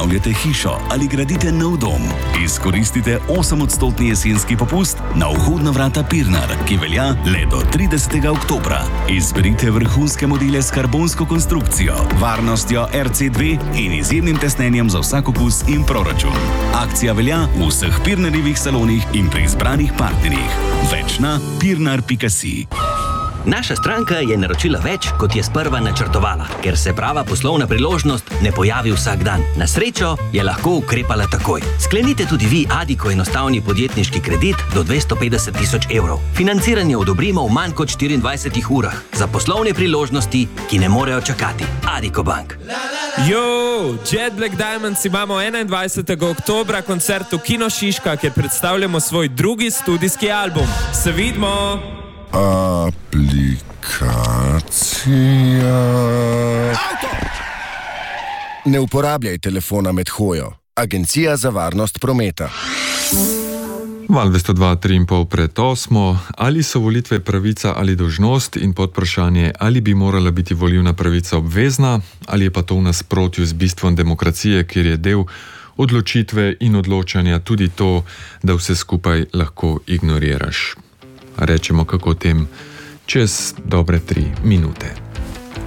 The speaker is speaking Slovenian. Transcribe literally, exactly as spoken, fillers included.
obnavljate hišo ali gradite nov dom, izkoristite osemodstotni jesenski popust na vhodna vrata Pirnar, ki velja le do tridesetega oktobra. Izberite vrhunske modele s karbonsko konstrukcijo, varnostjo R C dve in izjemnim tesnenjem za vsak okus in proračun. Akcija velja v vseh Pirnarjevih salonih in pri izbranih partnerjih. Več na pirnar pika si. Naša stranka je naročila več, kot je sprva načrtovala, ker se prava poslovna priložnost ne pojavi vsak dan. Na srečo je lahko ukrepala takoj. Sklenite tudi vi Addiko enostavni podjetniški kredit do dvesto petdeset tisoč evrov. Financiranje odobrimo v manj kot štiriindvajsetih urah za poslovne priložnosti, ki ne morejo čakati. Addiko Bank. Jo, Jet Black Diamonds imamo enaindvajsetega oktobra koncert v Kino Šiška, kjer predstavljamo svoj drugi studijski album. Se vidimo! Aplikacija. Avto! Ne uporabljaj telefona med hojo. Agencija za varnost prometa. Val dvesto dva, tri in pol pred osmo. Ali so volitve pravica ali dolžnost in podvprašanje, ali bi morala biti volilna pravica obvezna, ali je pa to v nasprotju z bistvom demokracije, kjer je del odločitve in odločanja tudi to, da vse skupaj lahko ignoriraš. Rečemo kako tem čez dobre tri minute.